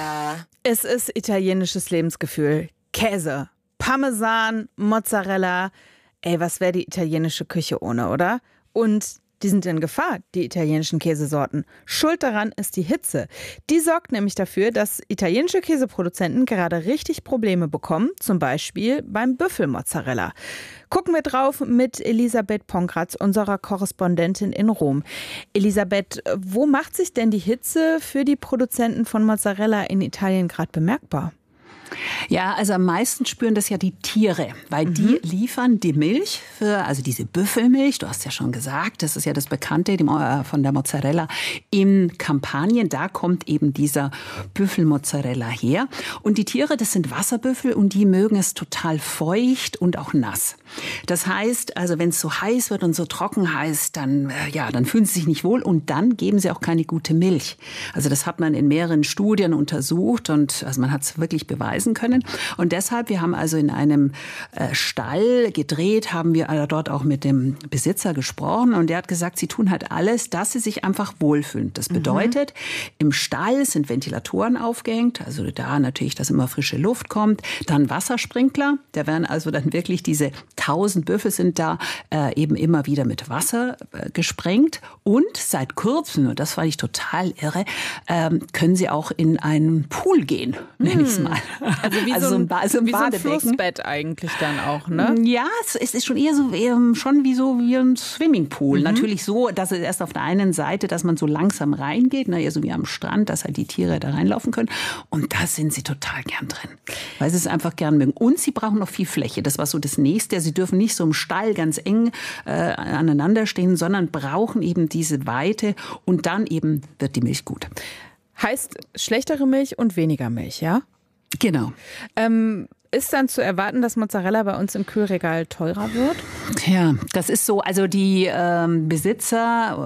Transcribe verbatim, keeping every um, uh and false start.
Mozzarella. Es ist italienisches Lebensgefühl. Käse, Parmesan, Mozzarella. Ey, was wäre die italienische Küche ohne, oder? Und die sind in Gefahr, die italienischen Käsesorten. Schuld daran ist die Hitze. Die sorgt nämlich dafür, dass italienische Käseproduzenten gerade richtig Probleme bekommen, zum Beispiel beim Büffelmozzarella. Gucken wir drauf mit Elisabeth Pongratz, unserer Korrespondentin in Rom. Elisabeth, wo macht sich denn die Hitze für die Produzenten von Mozzarella in Italien gerade bemerkbar? Ja, also am meisten spüren das ja die Tiere, weil mhm. die liefern die Milch, für, also diese Büffelmilch, du hast ja schon gesagt, das ist ja das Bekannte von der Mozzarella in Kampanien, da kommt eben dieser Büffelmozzarella her. Und die Tiere, das sind Wasserbüffel und die mögen es total feucht und auch nass. Das heißt, also wenn es so heiß wird und so trocken heiß, dann, ja, dann fühlen sie sich nicht wohl und dann geben sie auch keine gute Milch. Also das hat man in mehreren Studien untersucht und also man hat es wirklich beweisen können. Und deshalb, wir haben also in einem äh, Stall gedreht, haben wir also dort auch mit dem Besitzer gesprochen und der hat gesagt, sie tun halt alles, dass sie sich einfach wohlfühlen. Das bedeutet, mhm. im Stall sind Ventilatoren aufgehängt, also da natürlich, dass immer frische Luft kommt, dann Wassersprinkler, da werden also dann wirklich diese tausend Büffel sind da äh, eben immer wieder mit Wasser äh, gesprengt und seit kurzem, und das fand ich total irre, äh, können sie auch in einen Pool gehen, mhm. nenne ich es mal. Also wie, also so, ein, ba- so ein, wie so ein Flussbett eigentlich dann auch, ne? Ja, es ist schon eher so, schon wie so wie ein Swimmingpool. Mhm. Natürlich so, dass es erst auf der einen Seite, dass man so langsam reingeht, ne, eher so wie am Strand, dass halt die Tiere da reinlaufen können. Und da sind sie total gern drin, weil sie es einfach gern mögen. Und sie brauchen noch viel Fläche. Das war so das Nächste. Sie dürfen nicht so im Stall ganz eng äh, aneinander stehen, sondern brauchen eben diese Weite und dann eben wird die Milch gut. Heißt schlechtere Milch und weniger Milch, ja? Genau. Ähm, ist dann zu erwarten, dass Mozzarella bei uns im Kühlregal teurer wird? Ja, das ist so. Also die ähm, Besitzer